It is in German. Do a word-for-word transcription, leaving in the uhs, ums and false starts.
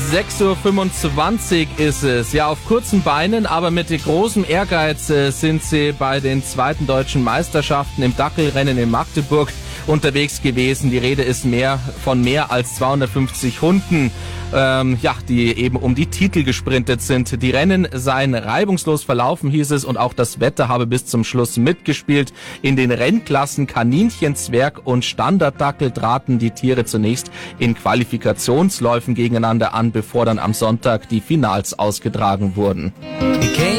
sechs Uhr fünfundzwanzig ist es. Ja, auf kurzen Beinen, aber mit großem Ehrgeiz äh, sind sie bei den zweiten deutschen Meisterschaften im Dackelrennen in Magdeburg unterwegs gewesen. Die Rede ist mehr von mehr als zweihundertfünfzig Hunden, ähm, ja, die eben um die Titel gesprintet sind. Die Rennen seien reibungslos verlaufen, hieß es, und auch das Wetter habe bis zum Schluss mitgespielt. In den Rennklassen Kaninchen, Zwerg und Standarddackel traten die Tiere zunächst in Qualifikationsläufen gegeneinander an, bevor dann am Sonntag die Finals ausgetragen wurden.